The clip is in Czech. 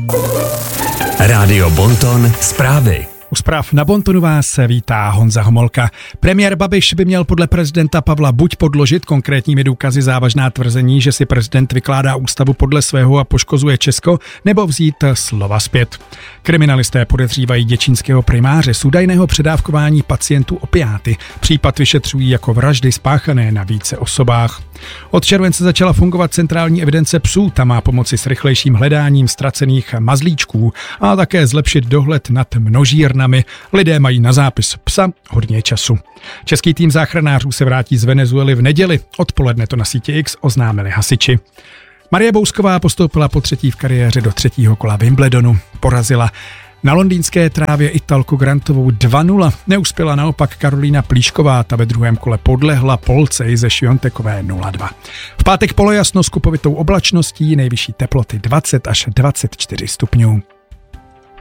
Rádio Bonton zprávy. U zpráv na Bontonu vás vítá Honza Homolka. Premiér Babiš by měl podle prezidenta Pavla buď podložit konkrétními důkazy závažná tvrzení, že si prezident vykládá ústavu podle svého a poškozuje Česko, nebo vzít slova zpět. Kriminalisté podezřívají děčínského primáře z údajného předávkování pacientů opiáty. Případ vyšetřují jako vraždy spáchané na více osobách. Od července začala fungovat centrální evidence psů, ta má pomoci s rychlejším hledáním ztracených mazlíčků a také zlepšit dohled nad množírnami. Lidé mají na zápis psa hodně času. Český tým záchranářů se vrátí z Venezuely v neděli. Odpoledne to na síti X oznámili hasiči. Marie Bousková postoupila po třetí v kariéře do třetího kola Wimbledonu. Porazila na londýnské trávě Italku Grantovou 2-0. Neuspěla naopak Karolína Plíšková, ta ve druhém kole podlehla Polce ze Šiontekové 0-2. V pátek polojasno s kupovitou oblačností, nejvyšší teploty 20 až 24 stupňů.